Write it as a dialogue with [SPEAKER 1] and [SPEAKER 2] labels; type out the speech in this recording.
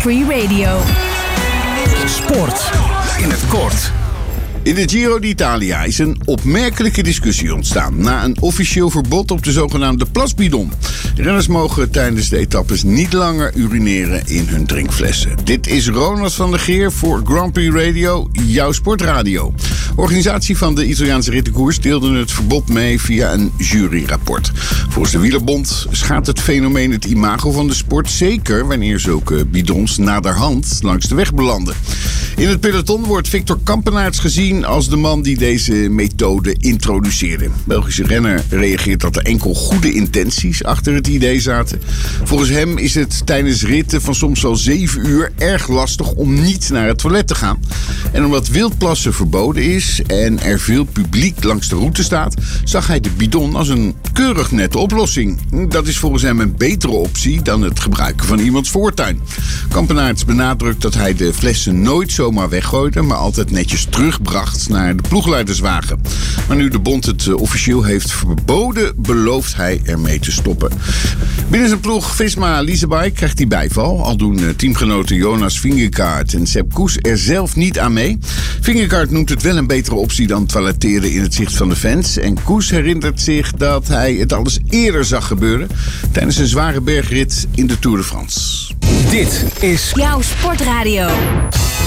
[SPEAKER 1] Free Radio.
[SPEAKER 2] Sport in het kort.
[SPEAKER 3] In de Giro d'Italia is een opmerkelijke discussie ontstaan na een officieel verbod op de zogenaamde plasbidon. Renners mogen tijdens de etappes niet langer urineren in hun drinkflessen. Dit is Ronald van der Geer voor Grand Prix Radio, jouw sportradio. Organisatie van de Italiaanse rittenkoers deelde het verbod mee via een juryrapport. Volgens de Wielerbond schaadt het fenomeen het imago van de sport, zeker wanneer zulke bidons naderhand langs de weg belanden. In het peloton wordt Victor Kampenaerts gezien als de man die deze methode introduceerde. Belgische renner reageert dat er enkel goede intenties achter het idee zaten. Volgens hem is het tijdens ritten van soms wel 7 uur erg lastig om niet naar het toilet te gaan. En omdat wildplassen verboden is en er veel publiek langs de route staat, zag hij de bidon als een keurig nette oplossing. Dat is volgens hem een betere optie dan het gebruiken van iemands voortuin. Kampenaerts benadrukt dat hij de flessen nooit zomaar weggooide, maar altijd netjes terugbracht naar de ploegleiderswagen. Maar nu de bond het officieel heeft verboden, belooft hij ermee te stoppen. Binnen zijn ploeg Visma Leasebike krijgt hij bijval. Al doen teamgenoten Jonas Vingegaard en Sepp Kuss er zelf niet aan mee. Vingegaard noemt het wel een betere optie dan toiletteren in het zicht van de fans. En Kuss herinnert zich dat hij het al eens eerder zag gebeuren tijdens een zware bergrit in de Tour de France.
[SPEAKER 2] Dit is
[SPEAKER 1] Jouw sportradio.